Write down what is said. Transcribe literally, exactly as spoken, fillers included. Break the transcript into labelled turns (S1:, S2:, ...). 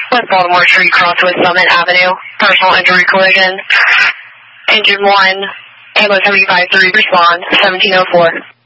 S1: West Baltimore Street, Crossway Summit Avenue, personal injury collision. Engine one, ambulance seventy-five three, respond, seventeen oh four.